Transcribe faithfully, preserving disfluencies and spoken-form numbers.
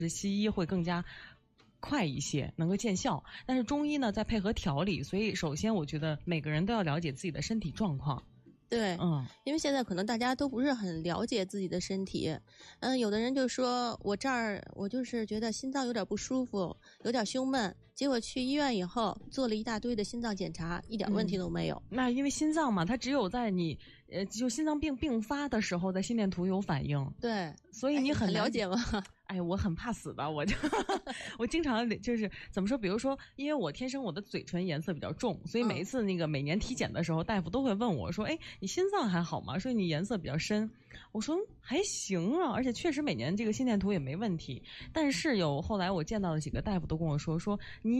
西医会更加快一些，能够见效。但是中医呢，再配合调理，所以首先我觉得每个人都要了解自己的身体状况。 对， 嗯， 因为现在可能大家都不是很了解自己的身体，嗯，有的人就说我这儿我就是觉得心脏有点不舒服，有点胸闷，结果去医院以后做了一大堆的心脏检查，一点问题都没有。 嗯、那因为心脏嘛，它只有在你呃就心脏病并发的时候，在心电图有反应。 对， 所以你很、 哎、很了解吗？ 哎，我很怕死的，我就我经常就是怎么说，比如说，因为我天生我的嘴唇颜色比较重，所以每一次那个每年体检的时候，嗯、大夫都会问我说：“哎，你心脏还好吗？说你颜色比较深。”我说还行啊，而且确实每年这个心电图也没问题。但是有后来我见到的几个大夫都跟我说说你。